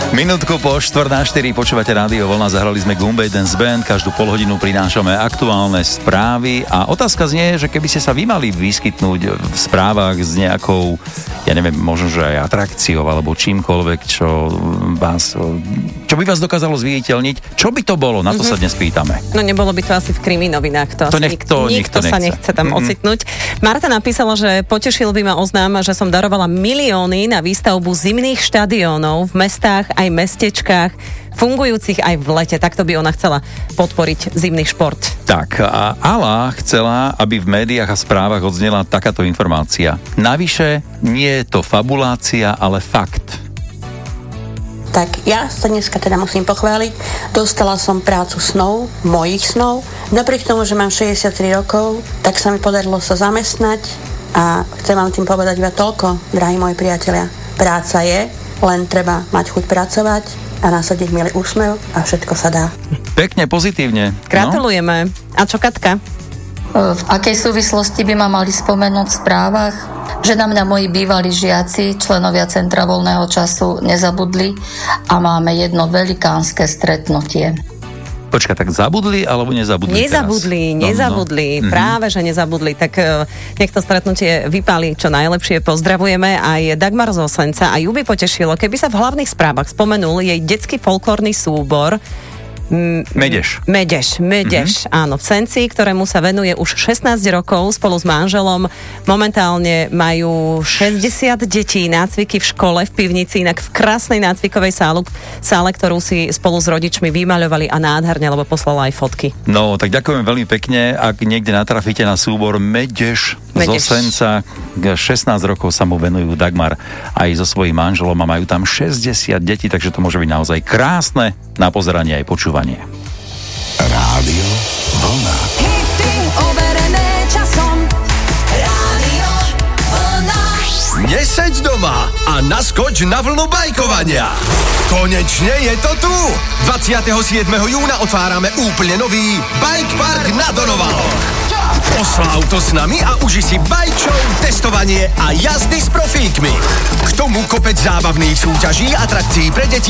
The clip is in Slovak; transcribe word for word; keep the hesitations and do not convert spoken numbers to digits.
Minútku po štvrt na štyri počúvate Rádio Vlna, zahrali sme Goombay Dance Band, každú polhodinu prinášame aktuálne správy a otázka znie, že keby ste sa vy mali vyskytnúť v správach s nejakou, ja neviem, možno, že aj atrakciou alebo čímkoľvek, čo vás, čo by vás dokázalo zviditeľniť, čo by to bolo? Na to mm-hmm. sa dnes pýtame. No nebolo by to asi v kriminovinách, to, to asi niekto, nikto, nikto sa nechce tam mm-hmm. ocitnúť. Marta napísala, že potešil by ma oznám, že som darovala milióny na výstavbu zimných štadiónov v mestách aj mestečkách, fungujúcich aj v lete. Takto by ona chcela podporiť zimný šport. Tak, a Ala chcela, aby v médiách a správach odznela takáto informácia. Navyše, nie je to fabulácia, ale fakt. Tak ja sa dneska teda musím pochváliť. Dostala som prácu snov, mojich snov. Napriek tomu, že mám šesťdesiattri rokov, tak sa mi podarilo sa zamestnať a chcem vám tým povedať iba toľko, drahí moji priatelia. Práca je, len treba mať chuť pracovať a nasadiť milý úsmev a všetko sa dá. Pekne, pozitívne. Gratulujeme. No? A čo Katka? V akej súvislosti by ma mali spomenúť v správach? Že na mňa moji bývalí žiaci, členovia Centra voľného času, nezabudli a máme jedno velikánske stretnutie. Počka, tak zabudli alebo nezabudli Nezabudli, teraz? nezabudli, no, no. práve že nezabudli. Tak uh, nech to stretnutie vypáli čo najlepšie. Pozdravujeme aj Dagmar z Osenca a ju by potešilo, keby sa v hlavných správach spomenul jej detský folklórny súbor Medeš. Medeš, Medeš, mm-hmm. áno, v Senci, ktorému sa venuje už šestnásť rokov spolu s manželom. Momentálne majú šesťdesiat detí, nácviky v škole, v pivnici, inak v krásnej nácvikovej sále, sále, ktorú si spolu s rodičmi vymaľovali a nádherne, lebo poslala aj fotky. No, tak ďakujem veľmi pekne. Ak niekde natrafíte na súbor Medeš, Medeš. zo Senca, šestnásť rokov sa mu venujú Dagmar aj so svojím manželom a majú tam šesťdesiat detí, takže to môže byť naozaj krásne na pozeranie aj počúvanie. Rádio Vlna. Hity overené časom. Rádio Vlna. Neseď doma a naskoč na vlnu bajkovania. Konečne je to tu. dvadsiateho siedmeho júna otvárame úplne nový Bike Park na Donovaloch. Osláv to s nami a uži si bike show, testovanie a jazdy s profíkmi. K tomu kopec zábavných súťaží, atrakcií pre deti